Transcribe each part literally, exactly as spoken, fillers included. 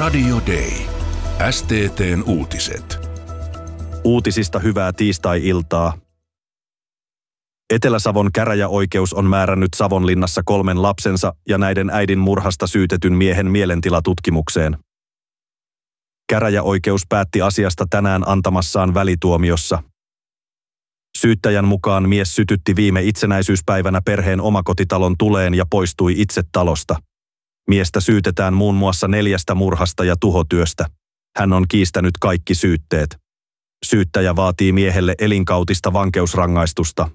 Radio Day. S T T:n uutiset. Uutisista hyvää tiistai-iltaa. Etelä-Savon käräjäoikeus on määrännyt Savonlinnassa kolmen lapsensa ja näiden äidin murhasta syytetyn miehen mielentilatutkimukseen. Käräjäoikeus päätti asiasta tänään antamassaan välituomiossa. Syyttäjän mukaan mies sytytti viime itsenäisyyspäivänä perheen omakotitalon tuleen ja poistui itse talosta. Miestä syytetään muun muassa neljästä murhasta ja tuhotyöstä. Hän on kiistänyt kaikki syytteet. Syyttäjä vaatii miehelle elinkautista vankeusrangaistusta.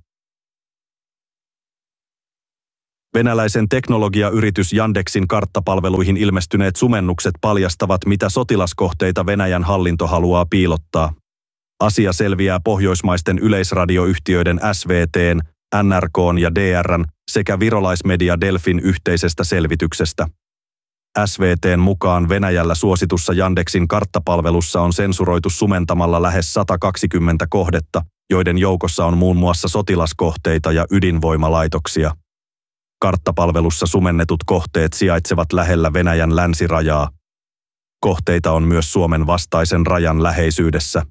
Venäläisen teknologiayritys Yandexin karttapalveluihin ilmestyneet sumennukset paljastavat, mitä sotilaskohteita Venäjän hallinto haluaa piilottaa. Asia selviää pohjoismaisten yleisradioyhtiöiden S V T:n, N R K:n ja D R:n sekä virolaismedia Delfin yhteisestä selvityksestä. S V T:n mukaan Venäjällä suositussa Yandexin karttapalvelussa on sensuroitu sumentamalla lähes sata kaksikymmentä kohdetta, joiden joukossa on muun muassa sotilaskohteita ja ydinvoimalaitoksia. Karttapalvelussa sumennetut kohteet sijaitsevat lähellä Venäjän länsirajaa. Kohteita on myös Suomen vastaisen rajan läheisyydessä.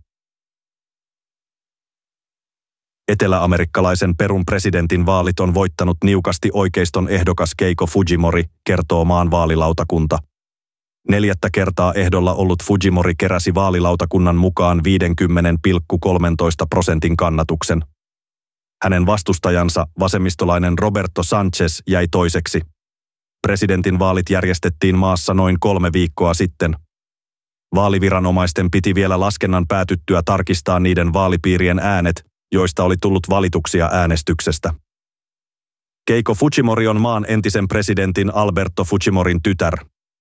Etelä-amerikkalaisen Perun presidentin vaalit on voittanut niukasti oikeiston ehdokas Keiko Fujimori, kertoo maan vaalilautakunta. Neljättä kertaa ehdolla ollut Fujimori keräsi vaalilautakunnan mukaan viisikymmentä pilkku kolmetoista prosentin kannatuksen. Hänen vastustajansa, vasemmistolainen Roberto Sanchez, jäi toiseksi. Presidentin vaalit järjestettiin maassa noin kolme viikkoa sitten. Vaaliviranomaisten piti vielä laskennan päätyttyä tarkistaa niiden vaalipiirien äänet, joista oli tullut valituksia äänestyksestä. Keiko Fujimori on maan entisen presidentin Alberto Fujimorin tytär.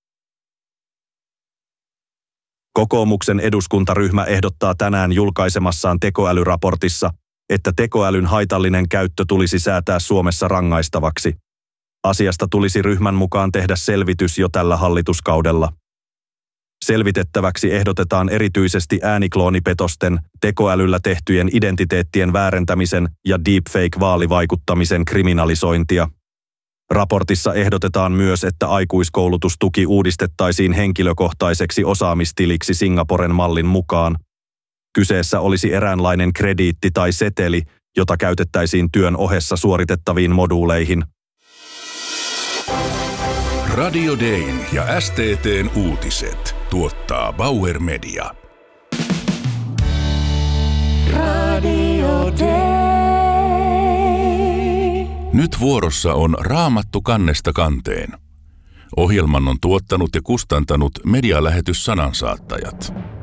Kokoomuksen eduskuntaryhmä ehdottaa tänään julkaisemassaan tekoälyraportissa, että tekoälyn haitallinen käyttö tulisi säätää Suomessa rangaistavaksi. Asiasta tulisi ryhmän mukaan tehdä selvitys jo tällä hallituskaudella. Selvitettäväksi ehdotetaan erityisesti äänikloonipetosten, tekoälyllä tehtyjen identiteettien väärentämisen ja deepfake-vaalivaikuttamisen kriminalisointia. Raportissa ehdotetaan myös, että aikuiskoulutustuki uudistettaisiin henkilökohtaiseksi osaamistiliksi Singaporen mallin mukaan. Kyseessä olisi eräänlainen krediitti tai seteli, jota käytettäisiin työn ohessa suoritettaviin moduuleihin. Radio Dayn ja S T T:n uutiset tuottaa Bauer Media. Radio Day. Nyt vuorossa on Raamattu kannesta kanteen. Ohjelman on tuottanut ja kustantanut medialähetys Sanansaattajat.